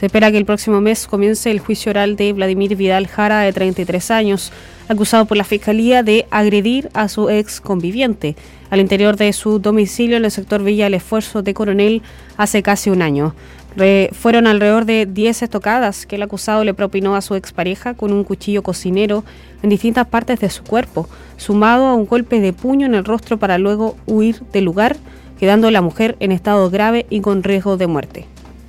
Se espera que el próximo mes comience el juicio oral de Vladimir Vidal Jara, de 33 años, acusado por la Fiscalía de agredir a su ex conviviente al interior de su domicilio en el sector Villa El Esfuerzo de Coronel hace casi un año. Fueron alrededor de 10 estocadas que el acusado le propinó a su expareja con un cuchillo cocinero en distintas partes de su cuerpo, sumado a un golpe de puño en el rostro para luego huir del lugar, quedando la mujer en estado grave y con riesgo de muerte.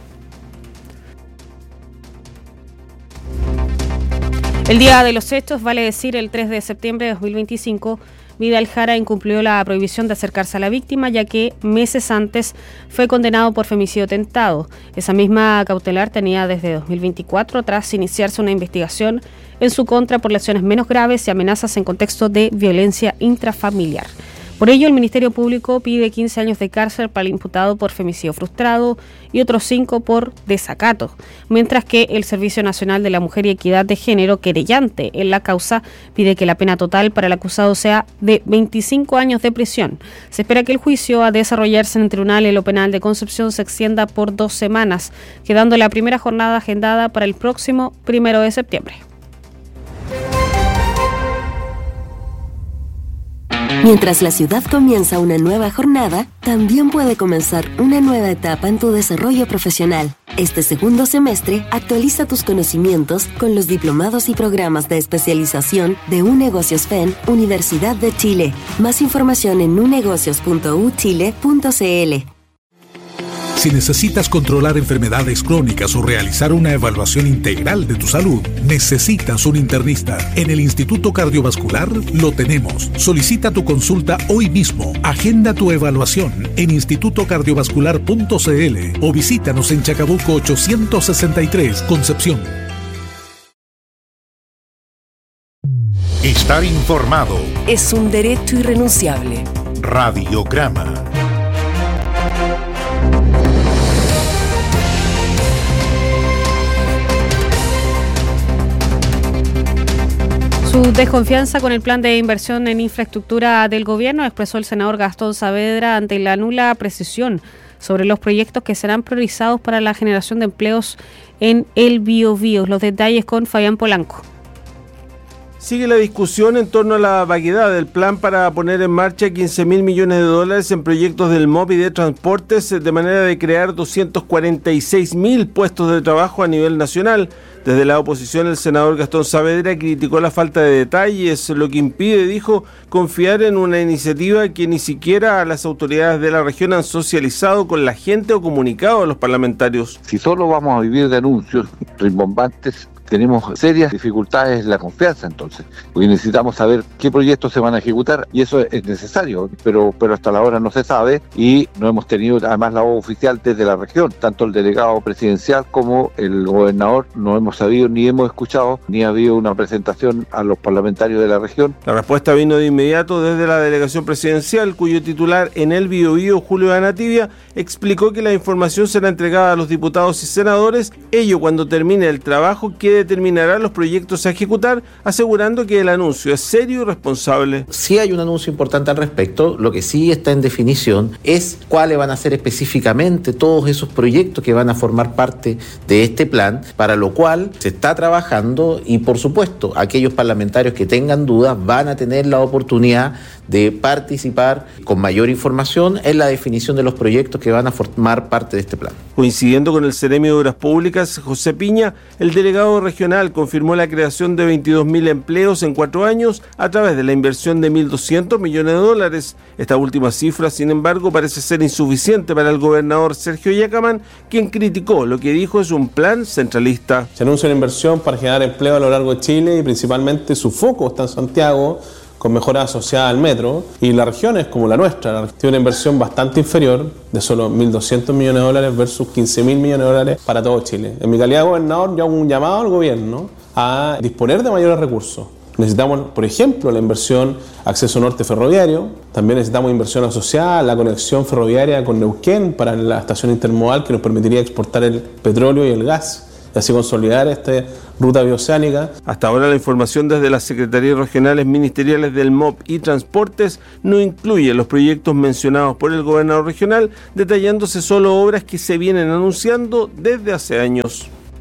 El día de los hechos, vale decir el 3 de septiembre de 2025, Vidal Jara incumplió la prohibición de acercarse a la víctima, ya que meses antes fue condenado por femicidio tentado. Esa misma cautelar tenía desde 2024, tras iniciarse una investigación en su contra por lesiones menos graves y amenazas en contexto de violencia intrafamiliar. Por ello, el Ministerio Público pide 15 años de cárcel para el imputado por femicidio frustrado y otros 5 por desacato, mientras que el Servicio Nacional de la Mujer y Equidad de Género, querellante en la causa, pide que la pena total para el acusado sea de 25 años de prisión. Se espera que el juicio a desarrollarse en el Tribunal en lo Penal de Concepción se extienda por 2 semanas, quedando la primera jornada agendada para el próximo 1 de septiembre. Mientras la ciudad comienza una nueva jornada, también puede comenzar una nueva etapa en tu desarrollo profesional. Este segundo semestre, actualiza tus conocimientos con los diplomados y programas de especialización de UNegocios FEN, Universidad de Chile. Más información en unegocios.uchile.cl. Si necesitas controlar enfermedades crónicas o realizar una evaluación integral de tu salud, necesitas un internista. En el Instituto Cardiovascular lo tenemos. Solicita tu consulta hoy mismo. Agenda tu evaluación en institutocardiovascular.cl o visítanos en Chacabuco 863, Concepción. Estar informado es un derecho irrenunciable. Radiograma. Su desconfianza con el plan de inversión en infraestructura del gobierno expresó el senador Gastón Saavedra ante la nula precisión sobre los proyectos que serán priorizados para la generación de empleos en el Biobío. Los detalles con Fabián Polanco. Sigue la discusión en torno a la vaguedad del plan para poner en marcha 15.000 millones de dólares en proyectos del MOP y de transportes, de manera de crear 246.000 puestos de trabajo a nivel nacional. Desde la oposición, el senador Gastón Saavedra criticó la falta de detalles, lo que impide, dijo, confiar en una iniciativa que ni siquiera a las autoridades de la región han socializado con la gente o comunicado a los parlamentarios. Si solo vamos a vivir de anuncios rimbombantes, tenemos serias dificultades en la confianza entonces, porque necesitamos saber qué proyectos se van a ejecutar y eso es necesario, pero hasta la hora no se sabe y no hemos tenido además la voz oficial desde la región, tanto el delegado presidencial como el gobernador no hemos sabido ni hemos escuchado ni ha habido una presentación a los parlamentarios de la región. La respuesta vino de inmediato desde la delegación presidencial, cuyo titular en el Biobío, Julio Anativia, explicó que la información será entregada a los diputados y senadores, ello cuando termine el trabajo que determinará los proyectos a ejecutar, asegurando que el anuncio es serio y responsable. Sí hay un anuncio importante al respecto, lo que sí está en definición es cuáles van a ser específicamente todos esos proyectos que van a formar parte de este plan, para lo cual se está trabajando y por supuesto aquellos parlamentarios que tengan dudas van a tener la oportunidad de participar con mayor información en la definición de los proyectos que van a formar parte de este plan. Coincidiendo con el Seremi de Obras Públicas, José Piña, el delegado regional confirmó la creación de 22.000 empleos en 4 años a través de la inversión de 1.200 millones de dólares. Esta última cifra, sin embargo, parece ser insuficiente para el gobernador Sergio Yacamán, quien criticó lo que dijo es un plan centralista. Se anuncia una inversión para generar empleo a lo largo de Chile y principalmente su foco está en Santiago, con mejora asociada al metro, y las regiones como la nuestra tiene una inversión bastante inferior de solo 1.200 millones de dólares versus 15.000 millones de dólares para todo Chile. En mi calidad de gobernador yo hago un llamado al gobierno a disponer de mayores recursos. Necesitamos, por ejemplo, la inversión acceso norte ferroviario, también necesitamos inversión asociada a la conexión ferroviaria con Neuquén para la estación intermodal que nos permitiría exportar el petróleo y el gas, y así consolidar esta ruta bioceánica. Hasta ahora la información desde las Secretarías Regionales Ministeriales del MOP y Transportes no incluye los proyectos mencionados por el gobernador regional, detallándose solo obras que se vienen anunciando desde hace años.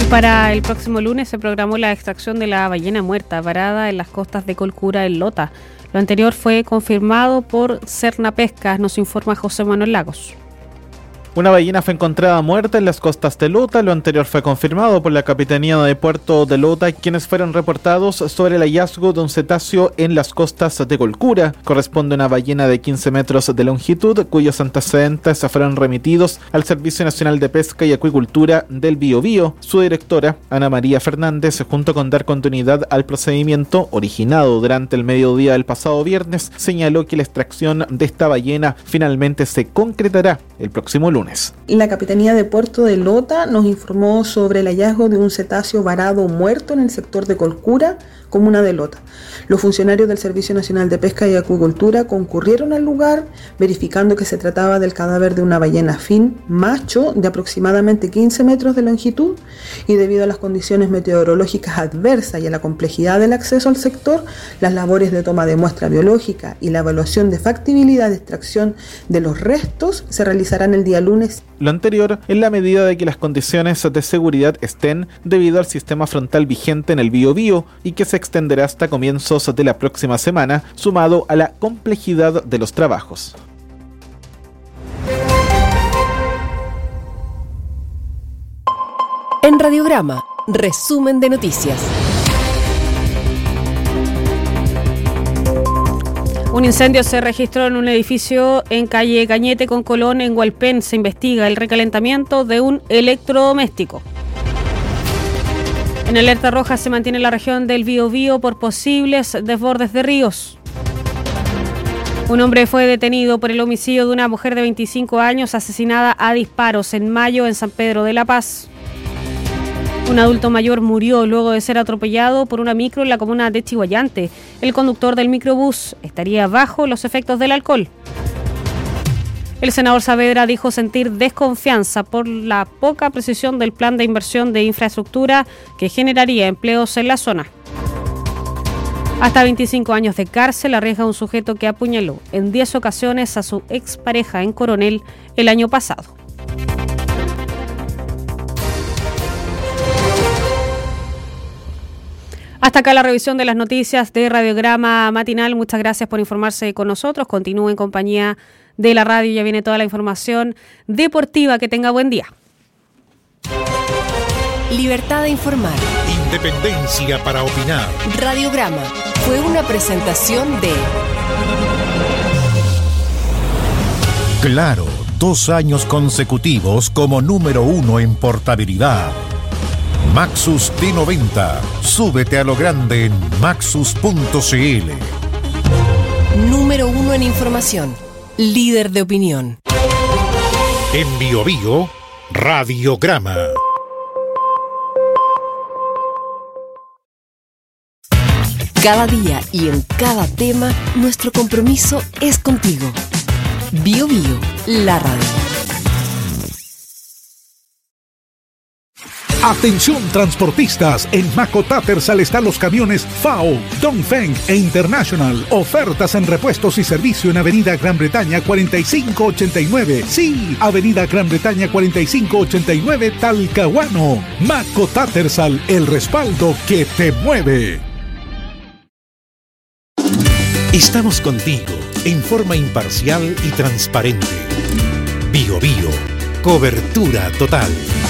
Para el próximo lunes se programó la extracción de la ballena muerta varada en las costas de Colcura, en Lota. Lo anterior fue confirmado por Serna Pesca, nos informa José Manuel Lagos. Una ballena fue encontrada muerta en las costas de Lota. Lo anterior fue confirmado por la Capitanía de Puerto de Lota, quienes fueron reportados sobre el hallazgo de un cetáceo en las costas de Colcura. Corresponde a una ballena de 15 metros de longitud, cuyos antecedentes fueron remitidos al Servicio Nacional de Pesca y Acuicultura del Biobío. Su directora, Ana María Fernández, junto con dar continuidad al procedimiento originado durante el mediodía del pasado viernes, señaló que la extracción de esta ballena finalmente se concretará el próximo lunes. La Capitanía de Puerto de Lota nos informó sobre el hallazgo de un cetáceo varado muerto en el sector de Colcura, comuna de Lota. Los funcionarios del Servicio Nacional de Pesca y Acuicultura concurrieron al lugar, verificando que se trataba del cadáver de una ballena fin macho de aproximadamente 15 metros de longitud, y debido a las condiciones meteorológicas adversas y a la complejidad del acceso al sector, las labores de toma de muestra biológica y la evaluación de factibilidad de extracción de los restos se realizarán el día lunes. Lo anterior en la medida de que las condiciones de seguridad estén debido al sistema frontal vigente en el Biobío y que se extenderá hasta comienzos de la próxima semana, sumado a la complejidad de los trabajos. En Radiograma, resumen de noticias. Un incendio se registró en un edificio en calle Cañete con Colón, en Hualpén. Se investiga el recalentamiento de un electrodoméstico. En alerta roja se mantiene la región del Biobío por posibles desbordes de ríos. Un hombre fue detenido por el homicidio de una mujer de 25 años asesinada a disparos en mayo en San Pedro de la Paz. Un adulto mayor murió luego de ser atropellado por una micro en la comuna de Chiguayante. El conductor del microbús estaría bajo los efectos del alcohol. El senador Saavedra dijo sentir desconfianza por la poca precisión del plan de inversión de infraestructura que generaría empleos en la zona. Hasta 25 años de cárcel arriesga un sujeto que apuñaló en 10 ocasiones a su expareja en Coronel el año pasado. Hasta acá la revisión de las noticias de Radiograma Matinal. Muchas gracias por informarse con nosotros. Continúe en compañía de la radio. Ya viene toda la información deportiva. Que tenga buen día. Libertad de informar. Independencia para opinar. Radiograma fue una presentación de Claro, 2 años consecutivos como número 1 en portabilidad. Maxus T90. Súbete a lo grande en maxus.cl. Número 1 en información. Líder de opinión. En Biobío, Radiograma. Cada día y en cada tema, nuestro compromiso es contigo. Biobío, la radio. Atención transportistas, en Maco Tattersall están los camiones FAO, Dongfeng e International. Ofertas en repuestos y servicio en Avenida Gran Bretaña 4589. Sí, Avenida Gran Bretaña 4589, Talcahuano. Maco Tattersall, el respaldo que te mueve. Estamos contigo en forma imparcial y transparente. Biobío, cobertura total.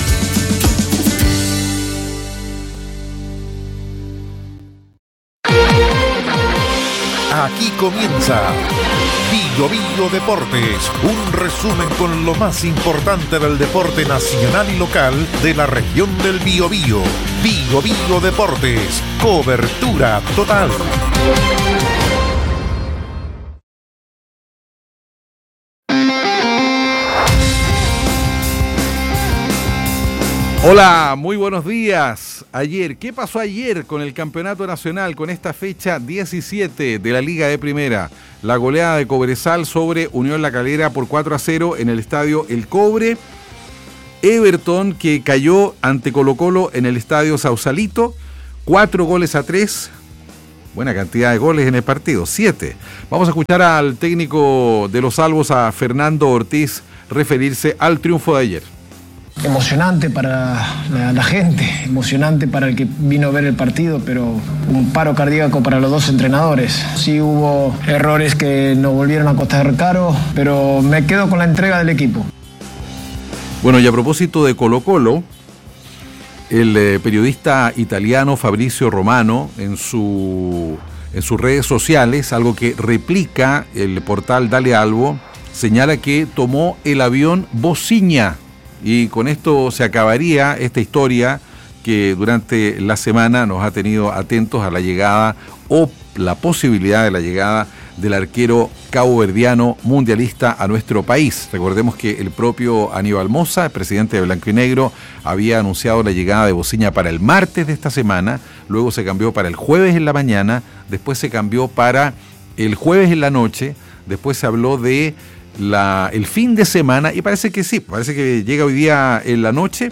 Aquí comienza Biobío Deportes, un resumen con lo más importante del deporte nacional y local de la región del Biobío. Biobío Deportes, cobertura total. Hola, muy buenos días. ¿Qué pasó ayer con el Campeonato Nacional, con esta fecha 17 de la Liga de Primera? La goleada de Cobresal sobre Unión La Calera por 4-0 en el estadio El Cobre. Everton, que cayó ante Colo-Colo en el estadio Sausalito, 4-3. Buena cantidad de goles en el partido, 7. Vamos a escuchar al técnico de los Albos, a Fernando Ortiz, referirse al triunfo de ayer. Emocionante para la gente, emocionante para el que vino a ver el partido, pero un paro cardíaco para los dos entrenadores. Sí hubo errores que nos volvieron a costar caro, pero me quedo con la entrega del equipo. Bueno, y a propósito de Colo-Colo, el periodista italiano Fabrizio Romano en sus redes sociales, algo que replica el portal Dale Albo, señala que tomó el avión Bociña, y con esto se acabaría esta historia que durante la semana nos ha tenido atentos a la llegada o la posibilidad de la llegada del arquero caboverdiano mundialista a nuestro país. Recordemos que el propio Aníbal Mosa, el presidente de Blanco y Negro, había anunciado la llegada de Bociña para el martes de esta semana, luego se cambió para el jueves en la mañana, después se cambió para el jueves en la noche, después se habló de el fin de semana, y parece que sí, parece que llega hoy día en la noche.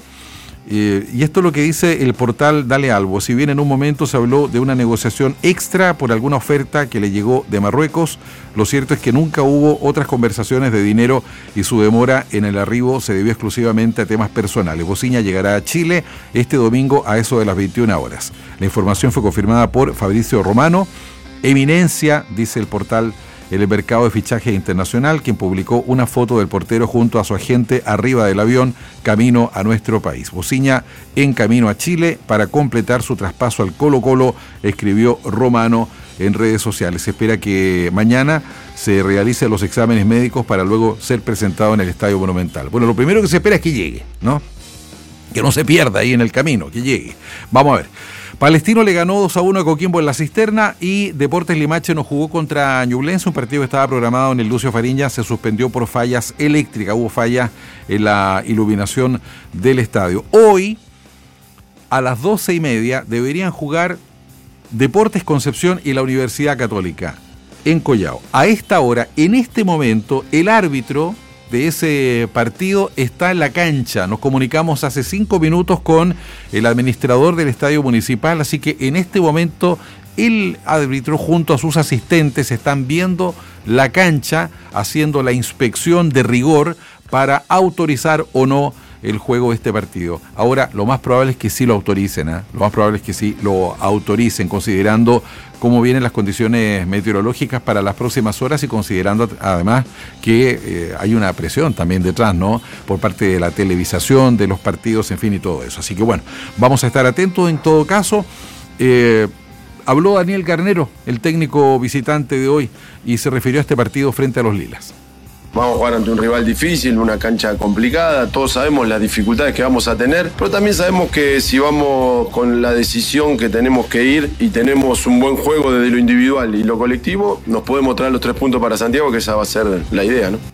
Y esto es lo que dice el portal Dale Albo. Si bien en un momento se habló de una negociación extra por alguna oferta que le llegó de Marruecos, lo cierto es que nunca hubo otras conversaciones de dinero y su demora en el arribo se debió exclusivamente a temas personales. Bociña llegará a Chile este domingo a eso de las 21 horas. La información fue confirmada por Fabrizio Romano, eminencia, dice el portal, en el mercado de fichaje internacional, quien publicó una foto del portero junto a su agente arriba del avión, camino a nuestro país. Bociña en camino a Chile para completar su traspaso al Colo-Colo, escribió Romano en redes sociales. Se espera que mañana se realicen los exámenes médicos para luego ser presentado en el Estadio Monumental. Bueno, lo primero que se espera es que llegue, ¿no? Que no se pierda ahí en el camino, que llegue. Vamos a ver. Palestino le ganó 2-1 a Coquimbo en la Cisterna y Deportes Limache no jugó contra Ñublense, un partido que estaba programado en el Lucio Fariña, se suspendió por fallas eléctricas, hubo fallas en la iluminación del estadio. Hoy, a las 12:30, deberían jugar Deportes Concepción y la Universidad Católica en Collao. A esta hora, en este momento, el árbitro de ese partido está en la cancha. Nos comunicamos hace 5 minutos con el administrador del estadio municipal, así que en este momento el árbitro junto a sus asistentes están viendo la cancha, haciendo la inspección de rigor para autorizar o no el juego de este partido. Ahora, lo más probable es que sí lo autoricen, lo más probable es que sí lo autoricen, considerando cómo vienen las condiciones meteorológicas para las próximas horas y considerando además que hay una presión también detrás, ¿no? Por parte de la televisación, de los partidos, en fin, y todo eso. Así que bueno, vamos a estar atentos en todo caso. Habló Daniel Garnero, el técnico visitante de hoy, y se refirió a este partido frente a los Lilas. Vamos a jugar ante un rival difícil, una cancha complicada, todos sabemos las dificultades que vamos a tener, pero también sabemos que si vamos con la decisión que tenemos que ir y tenemos un buen juego desde lo individual y lo colectivo, nos podemos traer los 3 puntos para Santiago, que esa va a ser la idea, ¿no?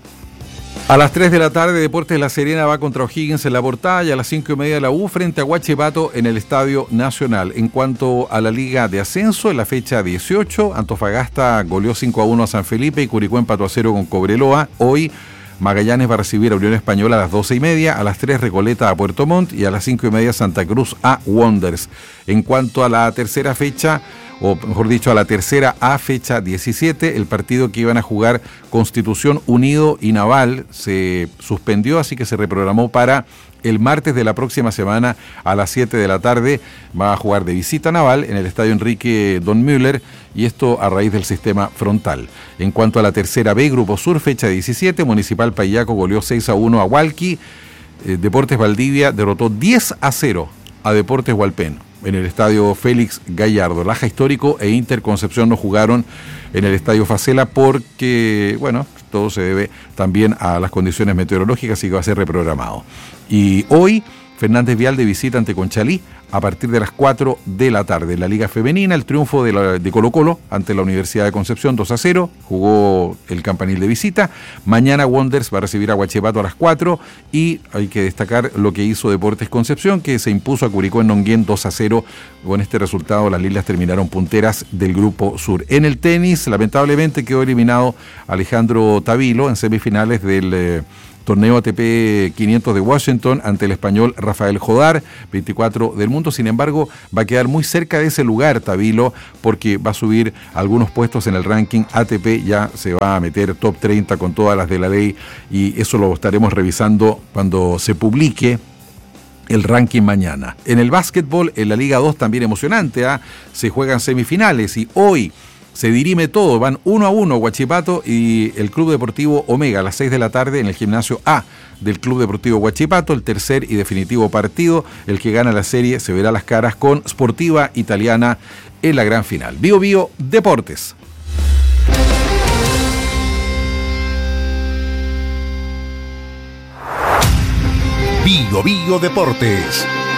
A las 3 de la tarde, Deportes La Serena va contra O'Higgins en la Portada y a las 5:30 la U frente a Huachipato en el Estadio Nacional. En cuanto a la Liga de Ascenso, en la fecha 18, Antofagasta goleó 5-1 a San Felipe y Curicó empató a 0 con Cobreloa. Hoy Magallanes va a recibir a Unión Española a las 12:30, a las 3 Recoleta a Puerto Montt y a las 5:30 Santa Cruz a Wanderers. En cuanto a la tercera fecha, o mejor dicho, a la tercera A, fecha 17, el partido que iban a jugar Constitución Unido y Naval se suspendió, así que se reprogramó para el martes de la próxima semana a las 7 de la tarde. Va a jugar de visita Naval en el Estadio Enrique Don Müller, y esto a raíz del sistema frontal. En cuanto a la tercera B, Grupo Sur, fecha 17, Municipal Payaco goleó 6-1 a Hualqui. Deportes Valdivia derrotó 10-0 a Deportes Hualpén en el Estadio Félix Gallardo. Laja Histórico e Inter Concepción no jugaron en el Estadio Facela porque, bueno, todo se debe también a las condiciones meteorológicas y que va a ser reprogramado. Y hoy, Fernández Vial de visita ante Conchalí a partir de las 4 de la tarde. En la Liga Femenina, el triunfo de Colo-Colo ante la Universidad de Concepción 2-0, jugó el Campanil de visita. Mañana Wanderers va a recibir a Huachipato a las 4 y hay que destacar lo que hizo Deportes Concepción, que se impuso a Curicó en Nonguén 2-0. Con este resultado las Lilas terminaron punteras del Grupo Sur. En el tenis, lamentablemente quedó eliminado Alejandro Tavilo en semifinales del torneo ATP 500 de Washington ante el español Rafael Jodar, 24 del mundo. Sin embargo, va a quedar muy cerca de ese lugar Tavilo, porque va a subir algunos puestos en el ranking ATP, ya se va a meter top 30 con todas las de la ley, y eso lo estaremos revisando cuando se publique el ranking mañana. En el básquetbol, en la Liga 2 también emocionante, se juegan semifinales y hoy se dirime todo, van 1-1 Huachipato y el Club Deportivo Omega a las 6 de la tarde en el gimnasio A del Club Deportivo Huachipato, el tercer y definitivo partido. El que gana la serie se verá las caras con Sportiva Italiana en la gran final. Bio Bio Deportes. Bio Bio Deportes.